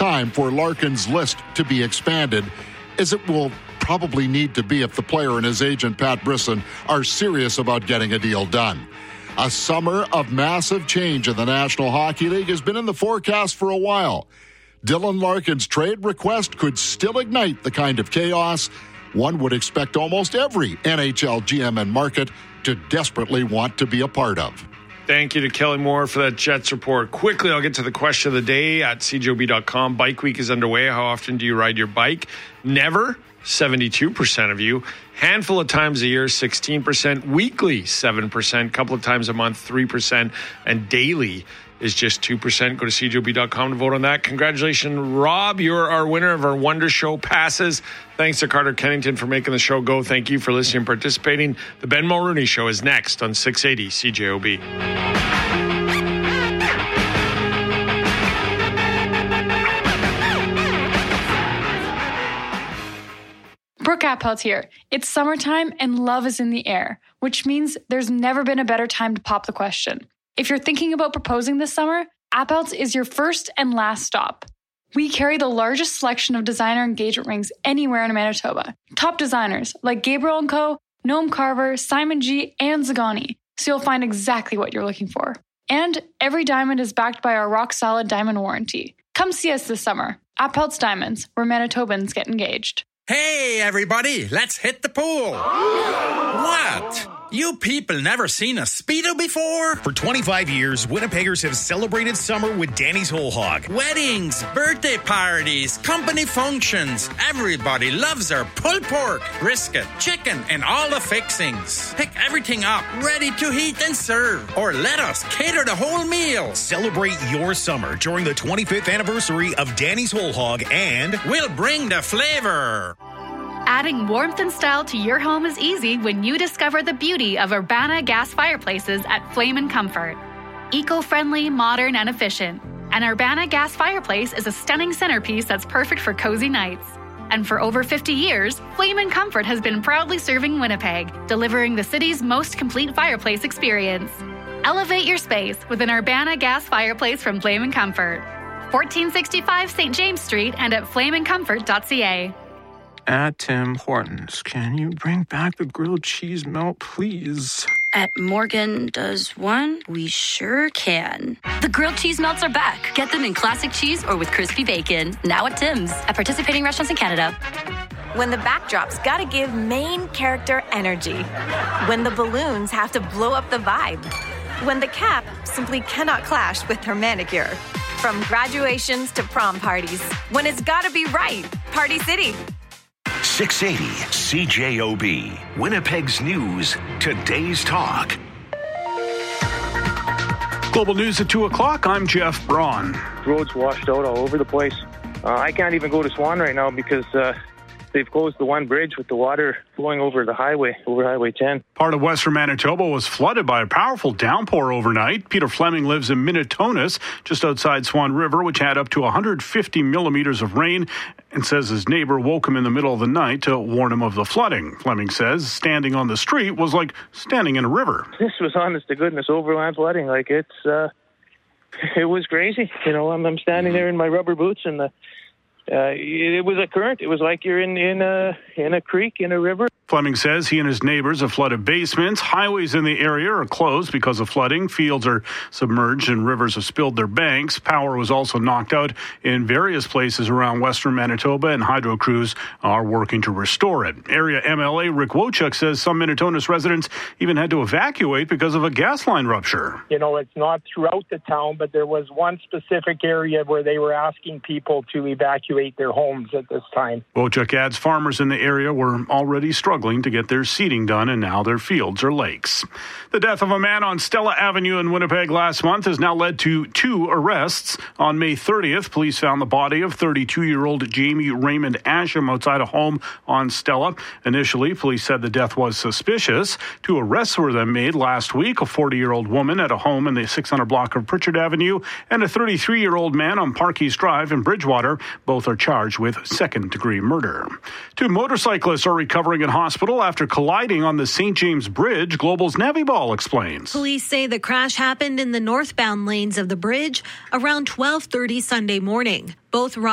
time for Larkin's list to be expanded, as it will probably need to be if the player and his agent, Pat Brisson, are serious about getting a deal done. A summer of massive change in the National Hockey League has been in the forecast for a while. Dylan Larkin's trade request could still ignite the kind of chaos one would expect almost every NHL GM and market to desperately want to be a part of. Thank you to Kelly Moore for that Jets report. Quickly, I'll get to the question of the day at cjob.com. Bike week is underway. How often do you ride your bike? Never, 72% of you. Handful of times a year, 16%. Weekly, 7%. Couple of times a month, 3%. And daily is just 2%. Go to cjob.com to vote on that. Congratulations, Rob. You're our winner of our Wonder Show passes. Thanks to Carter Kennington for making the show go. Thank you for listening and participating. The Ben Mulrooney Show is next on 680 CJOB. Brooke Appelt here. It's summertime and love is in the air, which means there's never been a better time to pop the question. If you're thinking about proposing this summer, Appelt's is your first and last stop. We carry the largest selection of designer engagement rings anywhere in Manitoba. Top designers like Gabriel & Co., Noam Carver, Simon G., and Zagani, so you'll find exactly what you're looking for. And every diamond is backed by our rock-solid diamond warranty. Come see us this summer. Appelt's Diamonds, where Manitobans get engaged. Hey, everybody, let's hit the pool. What? You people never seen a Speedo before? For 25 years, Winnipeggers have celebrated summer with Danny's Whole Hog. Weddings, birthday parties, company functions. Everybody loves our pulled pork, brisket, chicken, and all the fixings. Pick everything up, ready to heat and serve. Or let us cater the whole meal. Celebrate your summer during the 25th anniversary of Danny's Whole Hog, and we'll bring the flavor. Adding warmth and style to your home is easy when you discover the beauty of Urbana gas fireplaces at Flame & Comfort. Eco-friendly, modern, and efficient. An Urbana gas fireplace is a stunning centerpiece that's perfect for cozy nights. And for over 50 years, Flame & Comfort has been proudly serving Winnipeg, delivering the city's most complete fireplace experience. Elevate your space with an Urbana gas fireplace from Flame & Comfort. 1465 St. James Street and at flameandcomfort.ca. At Tim Hortons, can you bring back the grilled cheese melt, please? At Morgan Does One, we sure can. The grilled cheese melts are back. Get them in classic cheese or with crispy bacon. Now at Tim's. At participating restaurants in Canada. When the backdrop's gotta give main character energy. When the balloons have to blow up the vibe. When the cap simply cannot clash with her manicure. From graduations to prom parties. When it's gotta be right. Party City. 680 CJOB, Winnipeg's News, today's talk. Global News at 2 o'clock. I'm Jeff Braun. Roads washed out all over the place. I can't even go to Swan right now because they've closed the one bridge with the water flowing over the highway, over Highway 10. Part of western Manitoba was flooded by a powerful downpour overnight. Peter Fleming lives in Minitonas, just outside Swan River, which had up to 150 millimeters of rain, and says his neighbor woke him in the middle of the night to warn him of the flooding. Fleming says standing on the street was like standing in a river. This was honest to goodness overland flooding. Like it was crazy. You know, I'm standing there in my rubber boots and it was a current. It was like you're in a creek, in a river. Fleming says he and his neighbors have flooded basements. Highways in the area are closed because of flooding. Fields are submerged and rivers have spilled their banks. Power was also knocked out in various places around western Manitoba, and hydro crews are working to restore it. Area MLA Rick Wojcik says some Minitonas residents even had to evacuate because of a gas line rupture. You know, it's not throughout the town, but there was one specific area where they were asking people to evacuate their homes at this time. Wojcik adds farmers in the area were already struggling to get their seeding done, and now their fields are lakes. The death of a man on Stella Avenue in Winnipeg last month has now led to 2 arrests. On May 30th, police found the body of 32-year-old Jamie Raymond Asham outside a home on Stella. Initially, police said the death was suspicious. 2 arrests were then made last week, a 40-year-old woman at a home in the 600 block of Pritchard Avenue and a 33-year-old man on Park East Drive in Bridgewater. Both are charged with second-degree murder. 2 motorcyclists are recovering in hospital after colliding on the St. James Bridge. Global's Navi Ball explains. Police say the crash happened in the northbound lanes of the bridge around 12:30 Sunday morning. Both